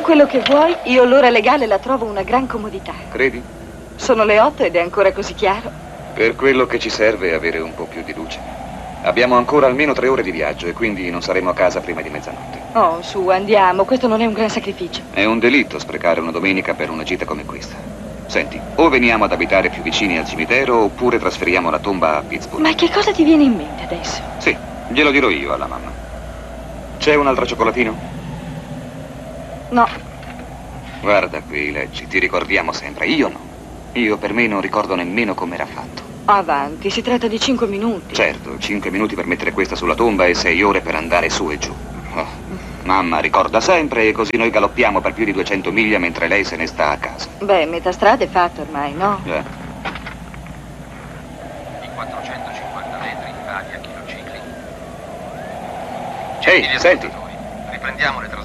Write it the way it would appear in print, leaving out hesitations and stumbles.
quello che vuoi, io l'ora legale la trovo una gran comodità. Credi? Sono le 8 ed è ancora così chiaro. Per quello che ci serve è avere un po' più di luce. Abbiamo ancora almeno 3 ore di viaggio e quindi non saremo a casa prima di mezzanotte. Oh, su, andiamo. Questo non è un gran sacrificio. È un delitto sprecare una domenica per una gita come questa. Senti, o veniamo ad abitare più vicini al cimitero oppure trasferiamo la tomba a Pittsburgh. Ma che cosa ti viene in mente adesso? Sì, glielo dirò io alla mamma. C'è un altro cioccolatino? No. Guarda qui, leggi, ti ricordiamo sempre. Io no. Io per me non ricordo nemmeno com'era fatto. Avanti, si tratta di 5 minuti. Certo, 5 minuti per mettere questa sulla tomba e 6 ore per andare su e giù. Oh, mamma ricorda sempre e così noi galoppiamo per più di 200 miglia mentre lei se ne sta a casa. Beh, metà strada è fatta ormai, no? Già. Di 450 metri, ali a chilocicli. Ehi, senti. Riprendiamo le tracce.